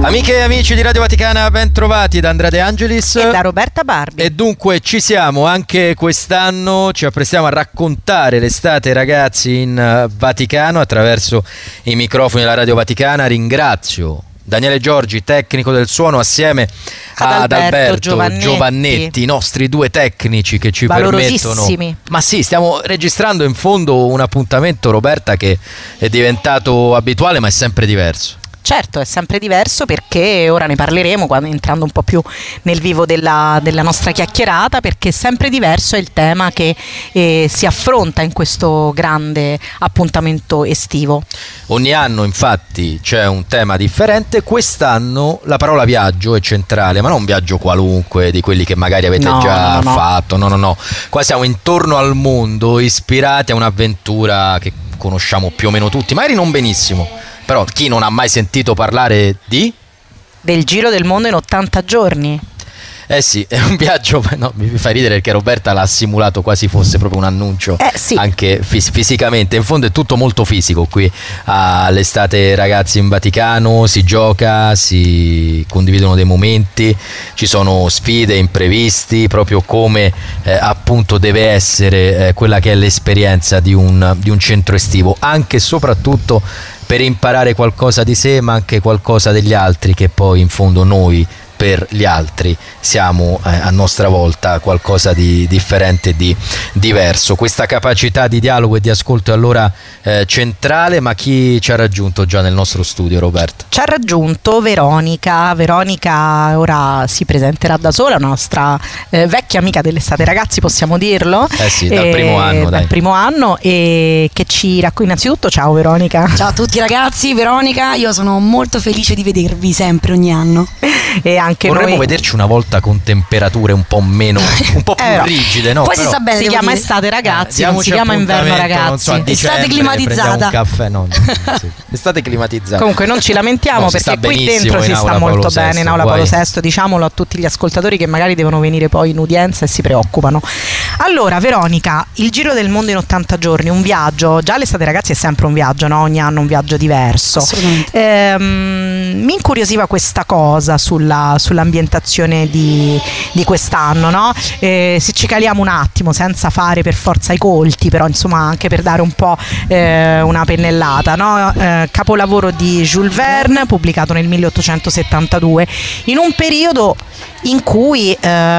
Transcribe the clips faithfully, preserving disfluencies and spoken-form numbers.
Amiche e amici di Radio Vaticana, ben trovati da Andrea De Angelis e da Roberta Barbi. E dunque ci siamo anche quest'anno, ci apprestiamo a raccontare l'estate, ragazzi, in Vaticano attraverso i microfoni della Radio Vaticana. Ringrazio Daniele Giorgi, tecnico del suono, assieme ad, ad Alberto, Alberto Giovannetti. Giovannetti, i nostri due tecnici che ci permettono. Ma sì, stiamo registrando in fondo un appuntamento, Roberta, che è diventato abituale ma è sempre diverso. Certo, è sempre diverso, perché ora ne parleremo quando, entrando un po' più nel vivo della, della nostra chiacchierata, perché sempre diverso è il tema che eh, si affronta in questo grande appuntamento estivo. Ogni anno infatti c'è un tema differente. Quest'anno la parola viaggio è centrale, ma non un viaggio qualunque di quelli che magari avete no, già no, no. fatto, no no no, qua siamo intorno al mondo, ispirati a un'avventura che conosciamo più o meno tutti, magari non benissimo. Però chi non ha mai sentito parlare di? Del Giro del Mondo in ottanta giorni. Eh sì, è un viaggio, no, mi fa ridere perché Roberta l'ha simulato quasi fosse proprio un annuncio, eh, sì. Anche fis- fisicamente, in fondo è tutto molto fisico qui all'estate, ragazzi, in Vaticano, si gioca, si condividono dei momenti, ci sono sfide, imprevisti, proprio come eh, appunto deve essere eh, quella che è l'esperienza di un, di un centro estivo, anche e soprattutto per imparare qualcosa di sé, ma anche qualcosa degli altri, che poi in fondo noi per gli altri siamo eh, a nostra volta qualcosa di differente, di diverso. Questa capacità di dialogo e di ascolto è allora eh, centrale. Ma chi ci ha raggiunto già nel nostro studio, Roberto? Ci ha raggiunto Veronica. Veronica ora si presenterà da sola, nostra eh, vecchia amica dell'estate, ragazzi, possiamo dirlo? Eh sì, dal eh, primo anno, dal dai. primo anno, e che ci racconta. Innanzitutto, ciao Veronica. Ciao a tutti ragazzi, Veronica, io sono molto felice di vedervi sempre ogni anno. E anche vorremmo noi... vederci una volta con temperature un po' meno, un po' più eh, rigide, no? Poi però... si sta bene. Si chiama dire. estate, ragazzi, eh, non si chiama inverno, ragazzi. Non so, a dicembre, estate climatizzata. Un caffè, no, sì. Estate climatizzata. Comunque non ci lamentiamo, no, perché qui dentro si sta molto bene in aula Paolo sesto, diciamolo a tutti gli ascoltatori che magari devono venire poi in udienza e si preoccupano. Allora, Veronica, il Giro del Mondo in ottanta giorni, un viaggio. Già l'estate, ragazzi, è sempre un viaggio, no? Ogni anno un viaggio diverso. Assolutamente. Ehm, mi incuriosiva questa cosa sulla, sull'ambientazione di, di quest'anno, no? Eh, se ci caliamo un attimo, senza fare per forza i colti, però insomma anche per dare un po' eh, una pennellata, no? Eh, capolavoro di Jules Verne, pubblicato nel milleottocentosettantadue, in un periodo in cui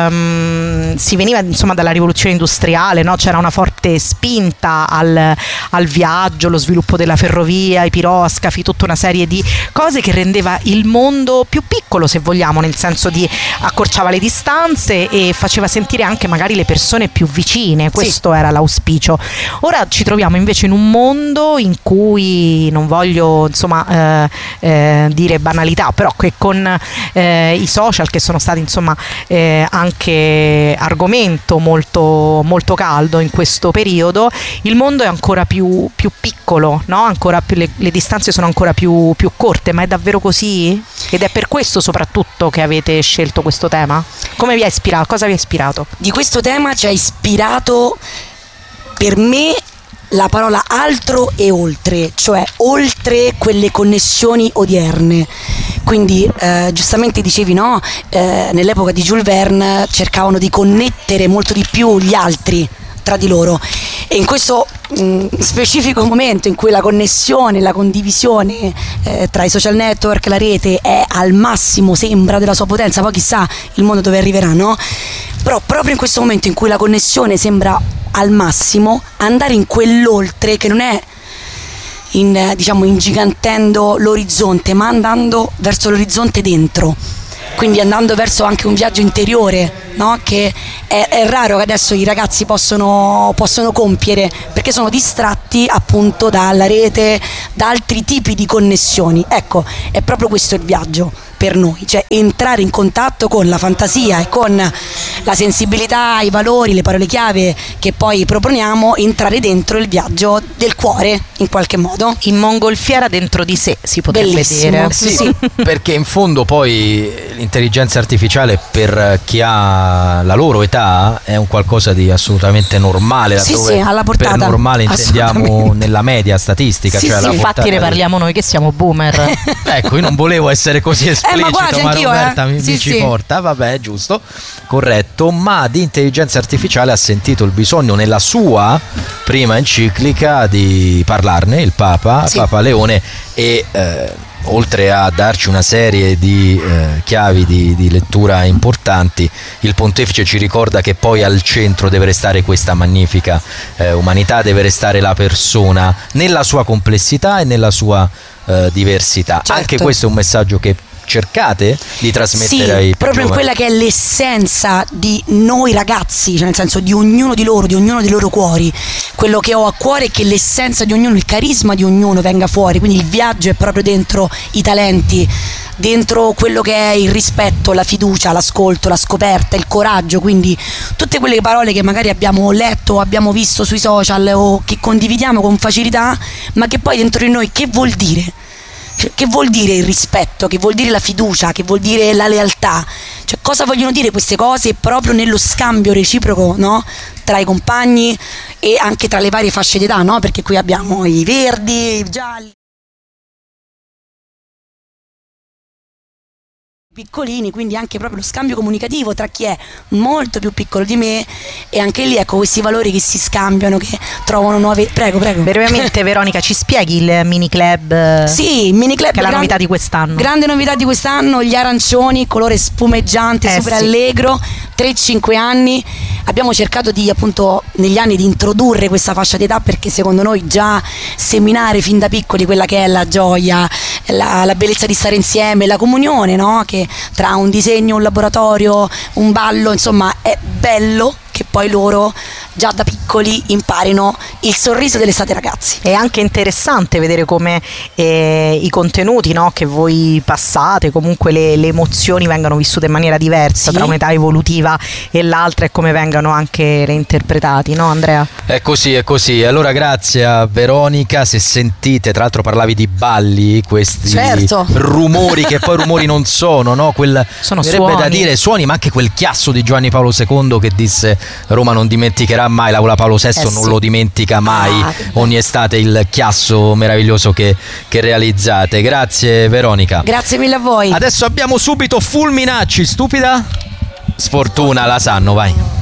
ehm, si veniva insomma dalla rivoluzione industriale, no? C'era una forte spinta al, al viaggio, lo sviluppo della ferrovia, i piroscafi, tutta una serie di cose che rendeva il mondo più piccolo, se vogliamo, nel senso di accorciava le distanze e faceva sentire anche magari le persone più vicine. Questo sì. Era l'auspicio. Ora ci troviamo invece in un mondo in cui, non voglio insomma eh, eh, dire banalità, però che con eh, i social, che sono stati insomma eh, anche argomento molto, molto caldo in questo periodo, il mondo è ancora più, più piccolo, no? Ancora più, le, le distanze sono ancora più, più corte. Ma è davvero così? Ed è per questo soprattutto che avete scelto questo tema? Come vi ha ispirato? Cosa vi ha ispirato? Di questo tema ci ha ispirato, per me, la parola altro e oltre, cioè oltre quelle connessioni odierne. Quindi eh, giustamente dicevi, no, eh, nell'epoca di Jules Verne cercavano di connettere molto di più gli altri tra di loro, e in questo mh, specifico momento in cui la connessione, la condivisione eh, tra i social network, la rete è al massimo, sembra, della sua potenza, poi chissà il mondo dove arriverà, no? Però proprio in questo momento in cui la connessione sembra al massimo, andare in quell'oltre, che non è in, diciamo, ingigantendo l'orizzonte, ma andando verso l'orizzonte dentro, quindi andando verso anche un viaggio interiore, no? Che è, è raro che adesso i ragazzi possono, possono compiere, perché sono distratti appunto dalla rete, da altri tipi di connessioni. Ecco, è proprio questo il viaggio per noi, cioè entrare in contatto con la fantasia e con la sensibilità, i valori, le parole chiave che poi proponiamo, entrare dentro il viaggio del cuore in qualche modo. In mongolfiera dentro di sé, si potrebbe Bellissimo, dire. sì, sì. Perché in fondo poi l'intelligenza artificiale, per chi ha la loro età, è un qualcosa di assolutamente normale, sì, laddove sì, alla portata, per normale intendiamo nella media statistica, sì, cioè sì, alla infatti ne parliamo noi che siamo boomer. Beh, ecco, io non volevo essere così esplicito, eh, ma, quasi, ma anch'io, Roberta eh. mi, sì, mi ci sì. porta, vabbè, giusto, corretto, ma di intelligenza artificiale ha sentito il bisogno nella sua prima enciclica di parlarne, il Papa, sì. Papa Leone, e eh, oltre a darci una serie di eh, chiavi di, di lettura importanti, il pontefice ci ricorda che poi al centro deve restare questa magnifica eh, umanità, deve restare la persona nella sua complessità e nella sua eh, diversità. Certo. Anche questo è un messaggio che cercate di trasmettere sì, ai più proprio giovani. in quella che è l'essenza di noi ragazzi, cioè nel senso di ognuno di loro, di ognuno dei loro cuori. Quello che ho a cuore è che l'essenza di ognuno, il carisma di ognuno venga fuori, quindi il viaggio è proprio dentro i talenti, dentro quello che è il rispetto, la fiducia, l'ascolto, la scoperta, il coraggio, quindi tutte quelle parole che magari abbiamo letto o abbiamo visto sui social o che condividiamo con facilità, ma che poi dentro di noi che vuol dire? Cioè, che vuol dire il rispetto, che vuol dire la fiducia, che vuol dire la lealtà, cioè cosa vogliono dire queste cose proprio nello scambio reciproco, no? Tra i compagni e anche tra le varie fasce d'età, no? Perché qui abbiamo i verdi, i gialli, piccolini, quindi anche proprio lo scambio comunicativo tra chi è molto più piccolo di me, e anche lì ecco questi valori che si scambiano, che trovano nuove. Prego, prego. Brevemente Veronica, ci spieghi il mini club? Sì, il mini club che è la gran- novità di quest'anno. Grande novità di quest'anno, gli arancioni, colore spumeggiante, Eh, super sì. allegro, tre cinque anni. Abbiamo cercato di appunto negli anni di introdurre questa fascia d'età, perché secondo noi già seminare fin da piccoli quella che è la gioia, la, la bellezza di stare insieme, la comunione, no? Che tra un disegno, un laboratorio, un ballo, insomma è bello che poi loro già da piccoli imparino il sorriso dell'estate ragazzi. È anche interessante vedere come eh, i contenuti, no, che voi passate, comunque le, le emozioni vengano vissute in maniera diversa, Sì. tra un'età evolutiva e l'altra, e come vengano anche reinterpretati, no Andrea? È così, è così. Allora grazie a Veronica. Se sentite, tra l'altro parlavi di balli, questi Certo. rumori che poi rumori non sono, no? Quel, Sono verrebbe da suoni. dire suoni, ma anche quel chiasso di Giovanni Paolo secondo che disse Roma non dimenticherà mai, l'aula Paolo sesto Eh sì. non lo dimentica mai, Ah, che bello. ogni estate il chiasso meraviglioso che, che realizzate. Grazie Veronica. Grazie mille a voi. Adesso abbiamo subito Fulminacci, stupida? Sfortuna, la sanno, vai.